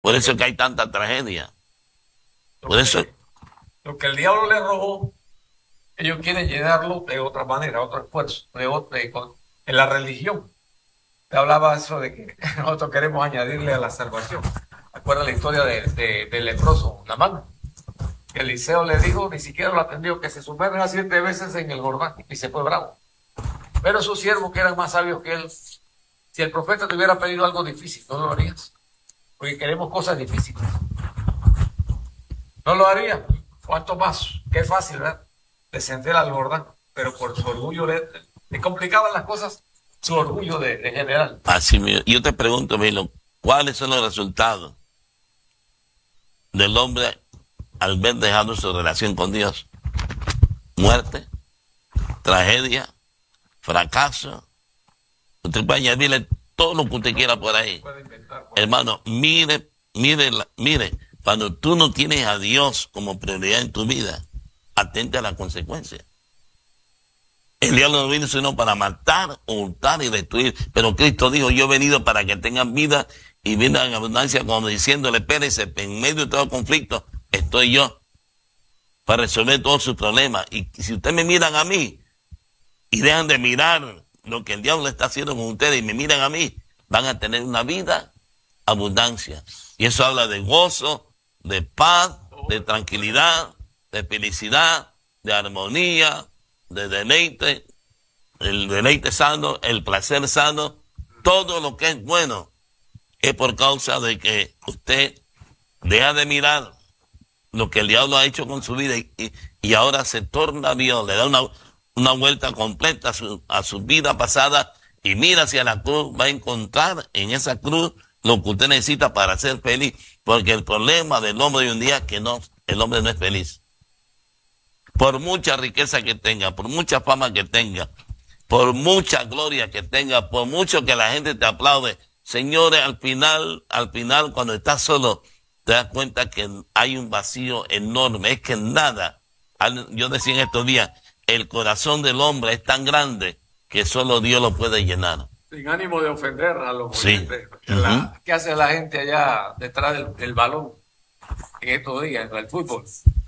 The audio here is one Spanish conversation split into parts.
Por eso es que hay tanta tragedia. Lo Por eso, que, lo que el diablo le robó, ellos quieren llenarlo de otra manera, otro esfuerzo, en la religión. Te hablaba eso de que nosotros queremos añadirle a la salvación. Acuerda la historia del leproso, Namán, que Eliseo le dijo, ni siquiera lo atendió, que se sumerja 7 veces en el Jordán y se fue bravo. Pero sus siervos, que eran más sabios que él, si el profeta te hubiera pedido algo difícil, no lo harías, porque queremos cosas difíciles. No lo haría. ¿Cuánto más? Qué fácil, ¿verdad? Descender al Jordán, pero por su orgullo le complicaban las cosas, su orgullo de general. así mismo. Yo te pregunto, Milo, ¿cuáles son los resultados del hombre al ver dejado su relación con Dios? Muerte, tragedia, fracaso. Usted puede añadirle todo lo que usted quiera por ahí. Puede inventar cualquier Hermano, mire, cuando tú no tienes a Dios como prioridad en tu vida, atente a las consecuencias. El diablo no vino sino para matar, hurtar y destruir. Pero Cristo dijo, yo he venido para que tengan vida y vida en abundancia, como diciéndole, espérese, en medio de todo conflicto, estoy yo para resolver todos sus problemas. Y si ustedes me miran a mí y dejan de mirar lo que el diablo está haciendo con ustedes y me miran a mí, van a tener una vida abundancia. Y eso habla de gozo, de paz, de tranquilidad, de felicidad, de armonía, de deleite, el deleite sano, el placer sano, todo lo que es bueno es por causa de que usted deja de mirar lo que el diablo ha hecho con su vida y ahora se torna a Dios, le da una vuelta completa a su vida pasada y mira hacia la cruz, va a encontrar en esa cruz lo que usted necesita para ser feliz, porque el problema del hombre de hoy en día es que no, el hombre no es feliz. Por mucha riqueza que tenga, por mucha fama que tenga, por mucha gloria que tenga, por mucho que la gente te aplaude, señores, al final, cuando estás solo, te das cuenta que hay un vacío enorme. Es que nada, yo decía en estos días, el corazón del hombre es tan grande que solo Dios lo puede llenar. sin ánimo de ofender a los Sí. oyentes. Ujú. ¿Qué hace la gente allá detrás del balón en estos días, en el fútbol?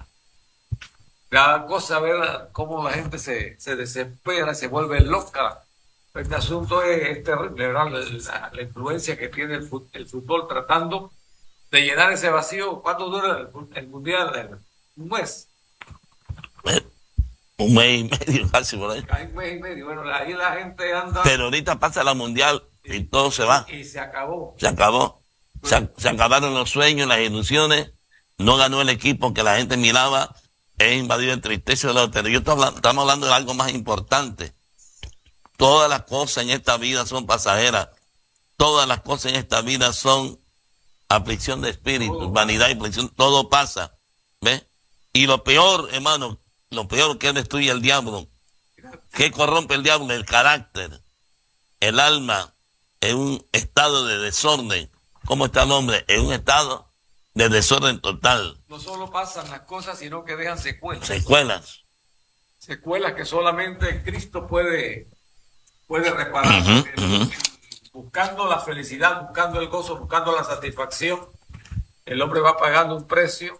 Da cosa ver cómo la gente se desespera, se vuelve loca. Este asunto es terrible, ¿verdad? La influencia que tiene el fútbol tratando de llenar ese vacío. ¿Cuánto dura el mundial? Un mes. Eh, Un mes y medio casi por ahí. Hay un mes y medio. Bueno, ahí la gente anda Pero ahorita pasa la mundial y y, todo se va. y se acabó. Se acabó. Pues, Se acabaron los sueños, las ilusiones. No ganó el equipo que la gente miraba. Es invadido de tristeza y dolor. Pero estamos hablando de algo más importante. Todas las cosas en esta vida son pasajeras. Todas las cosas en esta vida son aflicción de espíritu, todo vanidad pasa. y aflicción. Todo pasa. ¿Ves? Y lo peor, hermano, lo peor que destruye el diablo, que corrompe el diablo, el carácter, el alma, en un estado de desorden. ¿Cómo está el hombre? En un estado de desorden total. No solo pasan las cosas, sino que dejan secuelas. Secuelas. Secuelas que solamente Cristo puede reparar. Ujú, ujú. Buscando la felicidad, buscando el gozo, buscando la satisfacción, el hombre va pagando un precio.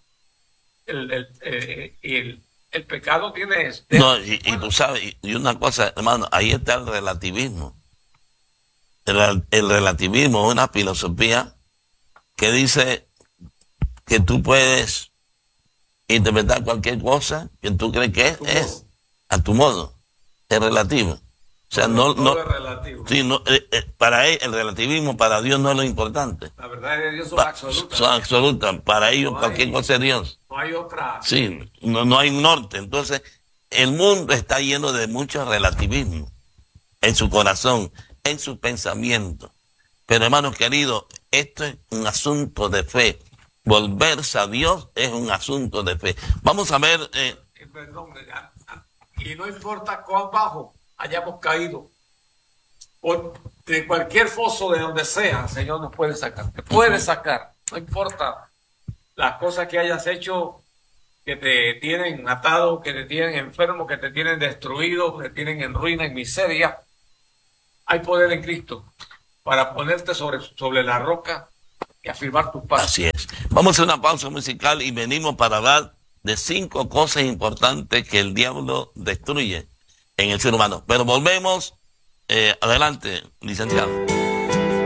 El pecado tiene... No, y tú sabes, y una cosa, hermano, ahí está el relativismo. El relativismo es una filosofía que dice que tú puedes interpretar cualquier cosa que tú crees que es a tu modo. Es relativo. O sea, todo es relativo. sí, para él, el relativismo para Dios no es lo importante. La verdad de Dios son absolutas. Son absolutas. Para ellos No cualquier hay, cosa es Dios. no hay otra. Sí, no hay norte. Entonces, el mundo está lleno de mucho relativismo en su corazón, en su pensamiento. Pero hermanos queridos, esto es un asunto de fe. Volverse a Dios es un asunto de fe. Vamos a ver, Perdón, y no importa cuán bajo hayamos caído, o de cualquier foso de donde sea, el Señor nos puede sacar. Te puede sacar. No importa las cosas que hayas hecho que te tienen atado, que te tienen enfermo, que te tienen destruido, que te tienen en ruina, en miseria. Hay poder en Cristo para ponerte sobre la roca y afirmar tus pasos. Así es. Vamos a hacer una pausa musical y venimos para hablar de 5 cosas importantes que el diablo destruye en el ser humano. Pero volvemos. Adelante, licenciado.